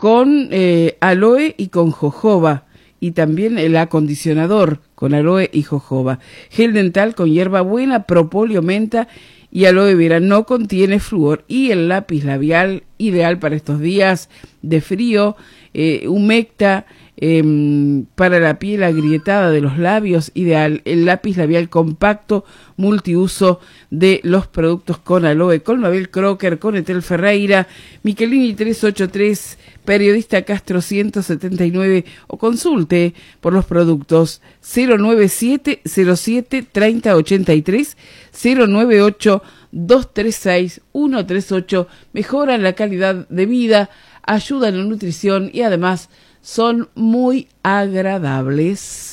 con aloe y con jojoba, y también el acondicionador con aloe y jojoba. Gel dental con hierbabuena, propóleo, menta y aloe vera. No contiene flúor. Y el lápiz labial, ideal para estos días de frío, humecta, para la piel agrietada de los labios, ideal. El lápiz labial compacto multiuso de los productos con aloe, con Mabel Crocker, con Etel Ferreira, Michelini 383, periodista Castro 179, o consulte por los productos 097 07 30 83, 098 236 138. Mejoran la calidad de vida, ayudan a la nutrición y además son muy agradables.